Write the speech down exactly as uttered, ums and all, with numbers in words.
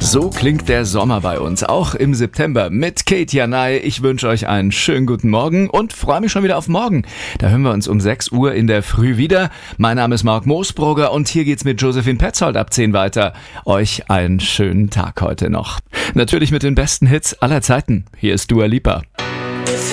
So klingt der Sommer bei uns, auch im September mit Kate Janay. Ich wünsche euch einen schönen guten Morgen und freue mich schon wieder auf morgen. Da hören wir uns um sechs Uhr in der Früh wieder. Mein Name ist Marc Moosbrugger und hier geht's mit Josephine Petzold ab zehn weiter. Euch einen schönen Tag heute noch. Natürlich mit den besten Hits aller Zeiten. Hier ist Dua Lipa.